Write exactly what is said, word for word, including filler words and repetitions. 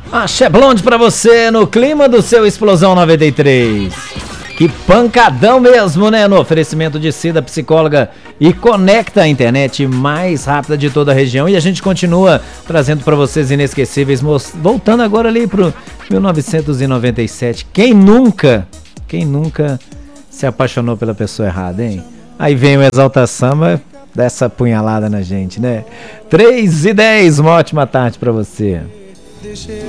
Axé Blonde pra você no clima do seu Explosão noventa e três. Que pancadão mesmo, né? No oferecimento de Cida Psicóloga e Conecta a internet mais rápida de toda a região. E a gente continua trazendo pra vocês inesquecíveis, voltando agora ali pro mil novecentos e noventa e sete. Quem nunca, quem nunca se apaixonou pela pessoa errada, hein? Aí vem o Exalta Samba, dá essa punhalada na gente, né? três e dez, uma ótima tarde pra você.